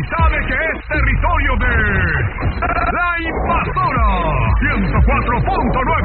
sabe que es territorio de La Invasora 104.9